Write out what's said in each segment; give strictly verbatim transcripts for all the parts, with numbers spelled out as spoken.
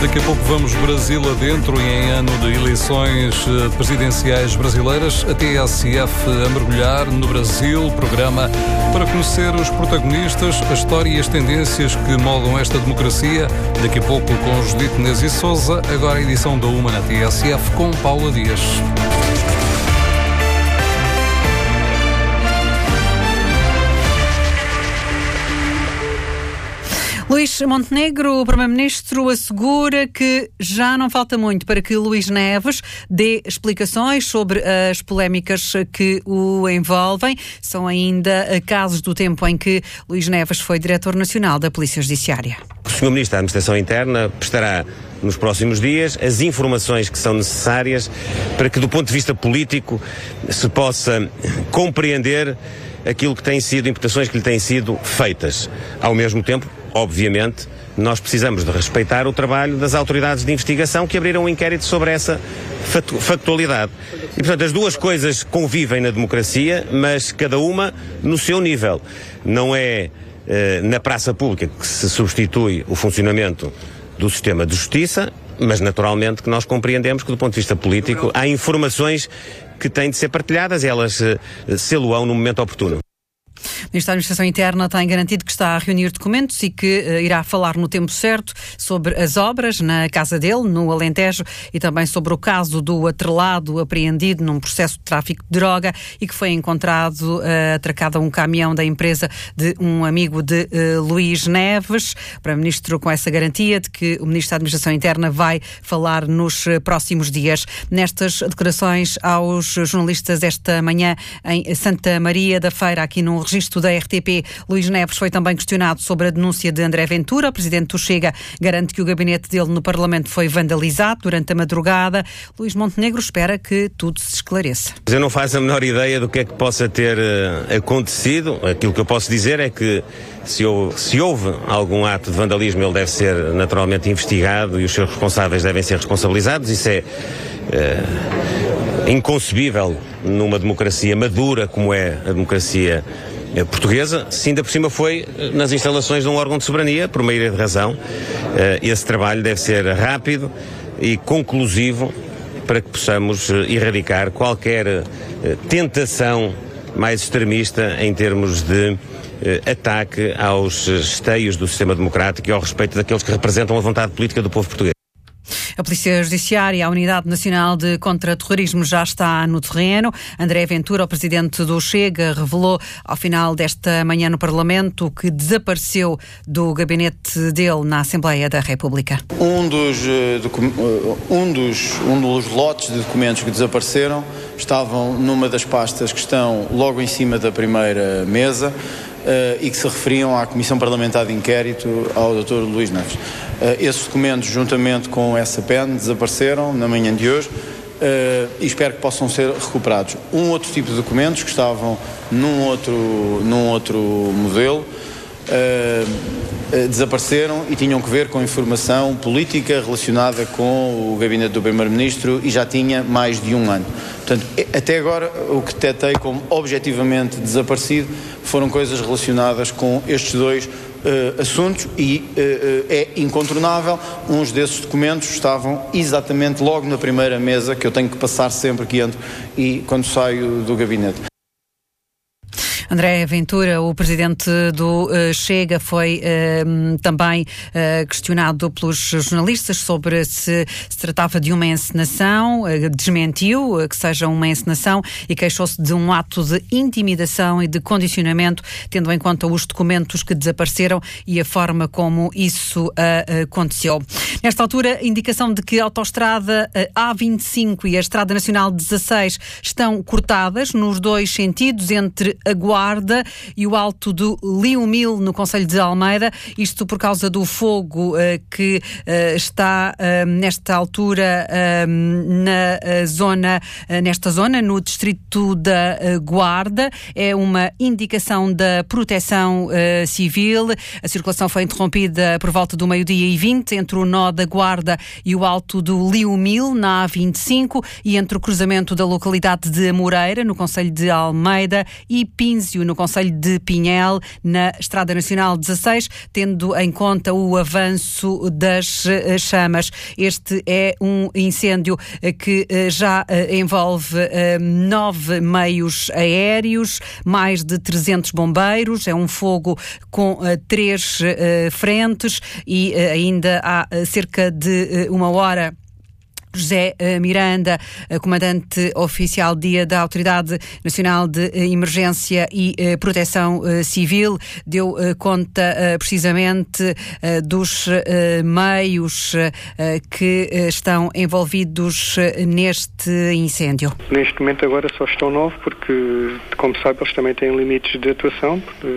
Daqui a pouco vamos Brasil adentro e em ano de eleições presidenciais brasileiras, a T S F a mergulhar no Brasil, programa para conhecer os protagonistas, a história e as tendências que moldam esta democracia. Daqui a pouco com Judite Inês e Sousa, agora a edição da Uma na T S F com Paula Dias. Luís Montenegro, o Primeiro-Ministro, assegura que já não falta muito para que Luís Neves dê explicações sobre as polémicas que o envolvem. São ainda casos do tempo em que Luís Neves foi Diretor Nacional da Polícia Judiciária. O senhor Ministro da Administração Interna prestará nos próximos dias as informações que são necessárias para que, do ponto de vista político, se possa compreender aquilo que têm sido, imputações que lhe têm sido feitas. Ao mesmo tempo, obviamente, nós precisamos de respeitar o trabalho das autoridades de investigação que abriram um inquérito sobre essa factualidade. E, portanto, as duas coisas convivem na democracia, mas cada uma no seu nível. Não é eh, na praça pública que se substitui o funcionamento do sistema de justiça, mas naturalmente que nós compreendemos que, do ponto de vista político, há informações que têm de ser partilhadas e elas eh, sê-lo-ão no momento oportuno. O Ministro da Administração Interna tem garantido que está a reunir documentos e que uh, irá falar no tempo certo sobre as obras na casa dele, no Alentejo, e também sobre o caso do atrelado apreendido num processo de tráfico de droga e que foi encontrado uh, atracado a um caminhão da empresa de um amigo de uh, Luís Neves. O Primeiro-Ministro com essa garantia de que o Ministro da Administração Interna vai falar nos uh, próximos dias. Nestas declarações aos jornalistas esta manhã em Santa Maria da Feira, aqui no registro da R T P, Luís Neves foi também questionado sobre a denúncia de André Ventura. O presidente do Chega garante que o gabinete dele no Parlamento foi vandalizado durante a madrugada. Luís Montenegro espera que tudo se esclareça. Eu não faço a menor ideia do que é que possa ter uh, acontecido. Aquilo que eu posso dizer é que se houve, se houve algum ato de vandalismo, ele deve ser naturalmente investigado e os seus responsáveis devem ser responsabilizados. Isso é uh, inconcebível numa democracia madura como é a democracia portuguesa. Se ainda por cima foi nas instalações de um órgão de soberania, por uma ilha de razão, esse trabalho deve ser rápido e conclusivo para que possamos erradicar qualquer tentação mais extremista em termos de ataque aos esteios do sistema democrático e ao respeito daqueles que representam a vontade política do povo português. A Polícia Judiciária, a Unidade Nacional de Contra-Terrorismo, já está no terreno. André Ventura, o presidente do Chega, revelou ao final desta manhã no Parlamento que desapareceu do gabinete dele na Assembleia da República. Um dos, um dos, um dos lotes de documentos que desapareceram estavam numa das pastas que estão logo em cima da primeira mesa, Uh, e que se referiam à Comissão Parlamentar de Inquérito ao doutor Luís Neves. Uh, esses documentos, juntamente com essa P E N, desapareceram na manhã de hoje uh, e espero que possam ser recuperados. Um outro tipo de documentos que estavam num outro, num outro modelo uh, uh, desapareceram e tinham que ver com informação política relacionada com o gabinete do Primeiro-Ministro e já tinha mais de um ano. Portanto, até agora, o que detectei como objetivamente desaparecido foram coisas relacionadas com estes dois uh, assuntos e uh, é incontornável. Uns desses documentos estavam exatamente logo na primeira mesa que eu tenho que passar sempre que entro e quando saio do gabinete. André Ventura, o presidente do uh, Chega, foi uh, também uh, questionado pelos jornalistas sobre se se tratava de uma encenação, uh, desmentiu uh, que seja uma encenação e queixou-se de um ato de intimidação e de condicionamento, tendo em conta os documentos que desapareceram e a forma como isso uh, aconteceu. Nesta altura, indicação de que a autoestrada uh, A vinte e cinco e a Estrada Nacional dezasseis estão cortadas nos dois sentidos entre a Guarda e o Alto do Liumil, no concelho de Almeida, isto por causa do fogo uh, que uh, está uh, nesta altura uh, na uh, zona, uh, nesta zona, no distrito da uh, Guarda. É uma indicação da Proteção uh, Civil. A circulação foi interrompida por volta do meio-dia e vinte entre o nó da Guarda e o Alto do Liumil, na A vinte e cinco, e entre o cruzamento da localidade de Amoreira, no concelho de Almeida, e Pinzio início no concelho de Pinhel, na Estrada Nacional dezasseis, tendo em conta o avanço das chamas. Este é um incêndio que já envolve nove meios aéreos, mais de trezentos bombeiros, é um fogo com três frentes e ainda há cerca de uma hora. José Miranda, comandante oficial dia da Autoridade Nacional de Emergência e Proteção Civil, deu conta precisamente dos meios que estão envolvidos neste incêndio. Neste momento agora só estão nove porque, como sabe, eles também têm limites de atuação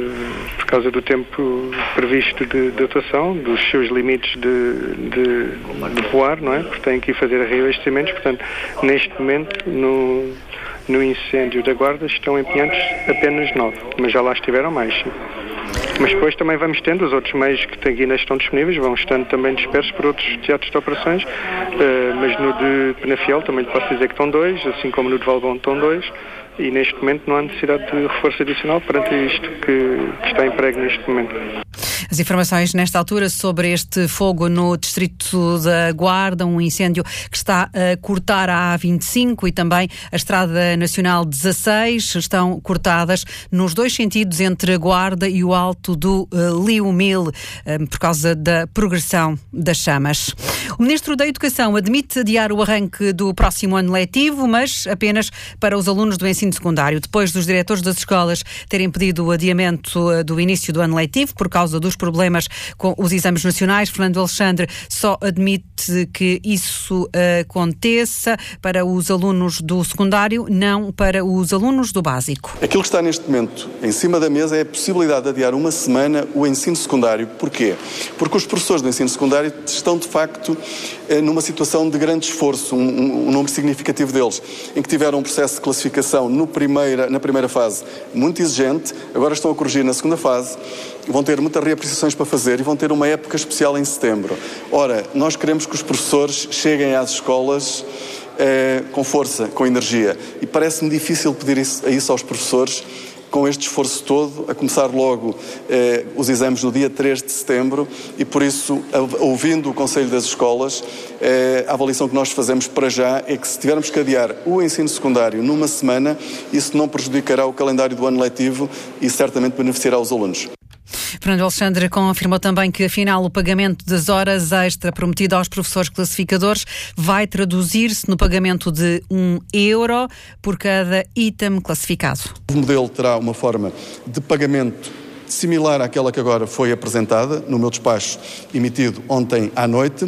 por causa do tempo previsto de, de atuação, dos seus limites de, de, de voar, não é? Porque têm que ir fazer reabastecimentos, portanto, neste momento, no, no incêndio da Guarda, estão empenhados apenas nove, mas já lá estiveram mais, sim. Mas depois também vamos tendo os outros meios que ainda estão disponíveis, vão estando também dispersos por outros teatros de operações, uh, mas no de Penafiel também lhe posso dizer que estão dois, assim como no de Valbom estão dois, e neste momento não há necessidade de reforço adicional perante isto que, que está em prego neste momento. As informações nesta altura sobre este fogo no distrito da Guarda, um incêndio que está a cortar a A vinte e cinco e também a Estrada Nacional dezasseis, estão cortadas nos dois sentidos entre a Guarda e o alto do uh, Liumil, uh, por causa da progressão das chamas. O Ministro da Educação admite adiar o arranque do próximo ano letivo, mas apenas para os alunos do ensino secundário, depois dos diretores das escolas terem pedido o adiamento do início do ano letivo por causa dos problemas com os exames nacionais. Fernando Alexandre só admite que isso aconteça para os alunos do secundário, não para os alunos do básico. Aquilo que está neste momento em cima da mesa é a possibilidade de adiar uma semana o ensino secundário. Porquê? Porque os professores do ensino secundário estão, de facto, numa situação de grande esforço, um, um número significativo deles, em que tiveram um processo de classificação no primeira, na primeira fase muito exigente, agora estão a corrigir na segunda fase, vão ter muitas reapreciações para fazer e vão ter uma época especial em setembro. Ora, nós queremos que os professores cheguem às escolas eh, com força, com energia, e parece-me difícil pedir isso, a isso aos professores com este esforço todo, a começar logo eh, os exames no dia três de setembro, e por isso, ouvindo o Conselho das Escolas, eh, a avaliação que nós fazemos para já é que se tivermos que adiar o ensino secundário numa semana, isso não prejudicará o calendário do ano letivo e certamente beneficiará os alunos. Fernando Alexandre confirmou também que, afinal, o pagamento das horas extra prometido aos professores classificadores vai traduzir-se no pagamento de um euro por cada item classificado. O modelo terá uma forma de pagamento similar àquela que agora foi apresentada no meu despacho emitido ontem à noite,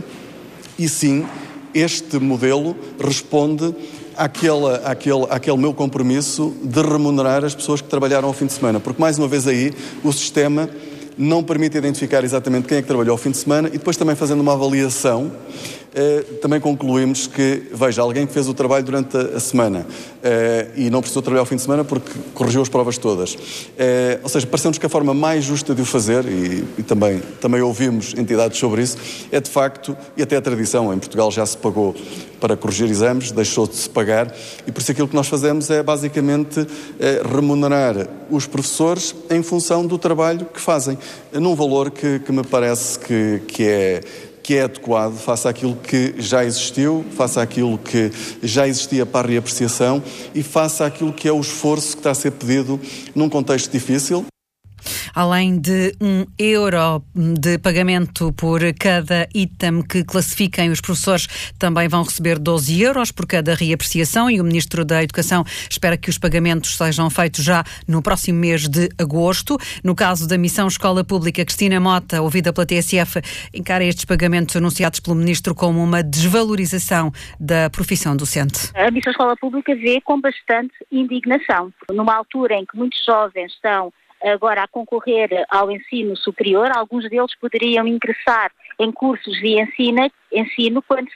e sim, este modelo responde àquele, àquele, àquele meu compromisso de remunerar as pessoas que trabalharam ao fim de semana, porque, mais uma vez aí, o sistema não permite identificar exatamente quem é que trabalhou ao fim de semana, e depois também fazendo uma avaliação, eh, também concluímos que, veja, alguém que fez o trabalho durante a, a semana eh, e não precisou trabalhar ao fim de semana porque corrigiu as provas todas. Eh, ou seja, pareceu-nos que a forma mais justa de o fazer, e, e também, também ouvimos entidades sobre isso, é de facto, e até a tradição, em Portugal já se pagou para corrigir exames, deixou de se pagar, e por isso aquilo que nós fazemos é basicamente eh, remunerar os professores em função do trabalho que fazem, num valor que, que me parece que, que, é, que é adequado face àquilo que já existiu, face àquilo que já existia para a reapreciação e face àquilo que é o esforço que está a ser pedido num contexto difícil. Além de um euro de pagamento por cada item que classifiquem, os professores também vão receber doze euros por cada reapreciação, e o Ministro da Educação espera que os pagamentos sejam feitos já no próximo mês de agosto. No caso da Missão Escola Pública, Cristina Mota, ouvida pela T S F, encara estes pagamentos anunciados pelo Ministro como uma desvalorização da profissão docente. A Missão Escola Pública vê com bastante indignação, numa altura em que muitos jovens estão agora a concorrer ao ensino superior, alguns deles poderiam ingressar em cursos de ensino, ensino quando se